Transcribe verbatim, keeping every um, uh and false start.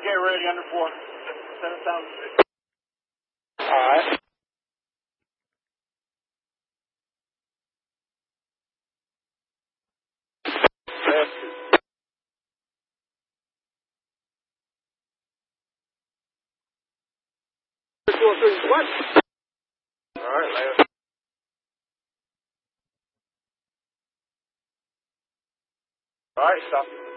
get ready, under four. seven thousand six. Alright. Left two. Four, three, what? Alright, left. Alright, stop.